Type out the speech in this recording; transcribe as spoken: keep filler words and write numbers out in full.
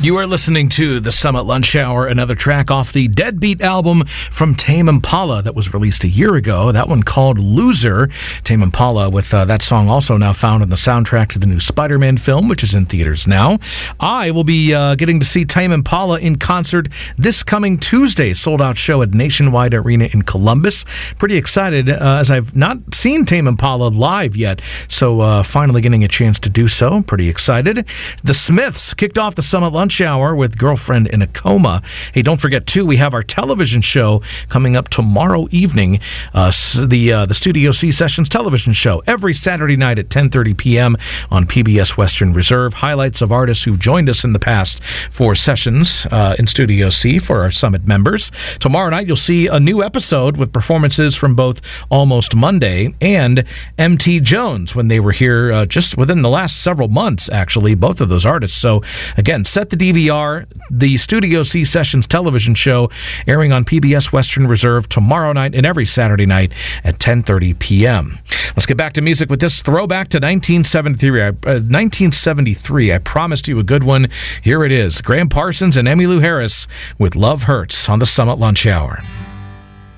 You are listening to the Summit Lunch Hour, another track off the Deadbeat album from Tame Impala that was released a year ago. That one called Loser. Tame Impala with uh, that song also now found on the soundtrack to the new Spider-Man film, which is in theaters now. I will be uh, getting to see Tame Impala in concert this coming Tuesday. Sold-out show at Nationwide Arena in Columbus. Pretty excited uh, as I've not seen Tame Impala live yet, so uh, finally getting a chance to do so. Pretty excited. The Smiths kicked off the Summit Lunch Hour with Girlfriend in a Coma. Hey, don't forget, too, we have our television show coming up tomorrow evening, uh, the uh, the Studio C Sessions television show, every Saturday night at ten thirty p.m. on P B S Western Reserve. Highlights of artists who've joined us in the past for sessions uh, in Studio C for our Summit members. Tomorrow night, you'll see a new episode with performances from both Almost Monday and M T Jones when they were here uh, just within the last several months, actually, both of those artists. So, again, set the D V R, the Studio C Sessions television show, airing on P B S Western Reserve tomorrow night and every Saturday night at ten thirty p.m. Let's get back to music with this throwback to nineteen seventy-three. Uh, nineteen seventy-three. I promised you a good one. Here it is. Graham Parsons and Emmylou Harris with Love Hurts on the Summit Lunch Hour.